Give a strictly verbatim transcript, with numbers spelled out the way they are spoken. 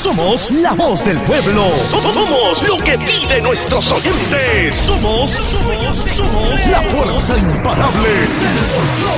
Somos la voz del pueblo. Somos lo que piden nuestros oyentes. Somos, somos, somos la fuerza imparable.